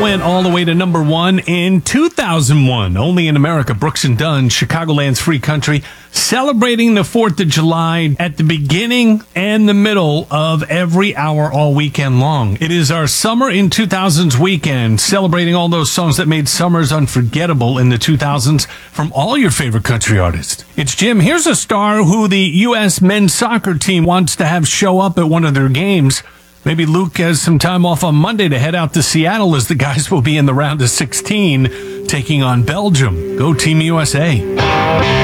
went all the way to number 1 in 2001. Only in America, Brooks and Dunn, Chicagoland's Free Country, celebrating the 4th of July at the beginning and the middle of every hour all weekend long. It is our Summer in 2000s weekend, celebrating all those songs that made summers unforgettable in the 2000s from all your favorite country artists. It's Jim. Here's a star who the U.S. men's soccer team wants to have show up at one of their games. Maybe Luke has some time off on Monday to head out to Seattle as the guys will be in the round of 16 taking on Belgium. Go Team USA.